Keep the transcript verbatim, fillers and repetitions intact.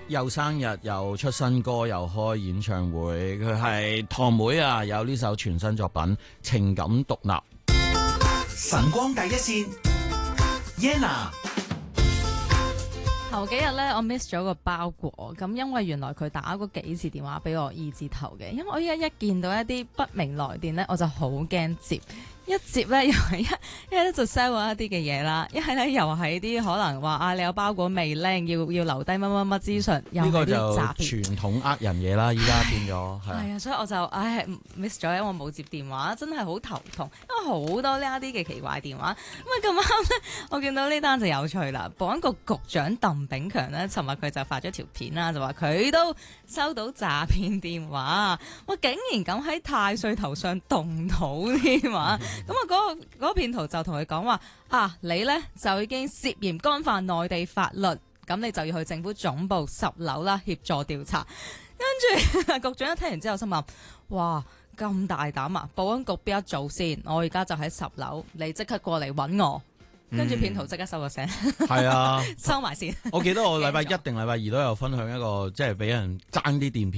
又生日又出新歌又開演唱會，佢係堂妹啊，有呢首全新作品《情感獨立》。 晨光第一線 Yenna。 頭幾日咧，我 miss 咗個包裹，咁因為原來佢打過幾次電話俾我二字頭嘅，因為我依家一見到一啲不明來電咧，我就好驚接。一接咧又係一一係咧就 sell 我一啲嘅嘢啦，一係咧又係啲可能話啊你有包裹未拎，要要留低乜乜乜資訊，又係啲呢個就詐騙。 傳統呃人嘢啦，依家變咗係。 係啊，所以我就唉 miss 咗，因為我冇接電話，真係好頭痛，因為好多呢一啲嘅奇怪電話。咁啊咁啱咧，我見到呢單就有趣啦。保安局局長鄧炳強咧，尋日佢就發咗條片啦，就話佢都收到詐騙電話，我竟然咁喺太歲頭上動土添嘛！咁啊，嗰個嗰個騙徒就同佢講話啊，你呢就已經涉嫌干犯內地法律，咁你就要去政府總部十樓啦協助調查。跟住局長一聽完之後心諗，哇咁大膽啊！保安局邊一做先？我而家就喺十樓，你即刻過嚟揾我。跟住騙徒即刻收個聲， 係啊， 收埋先。 我記得我禮拜一定禮拜二都有分享一個，即係俾人爭啲電騙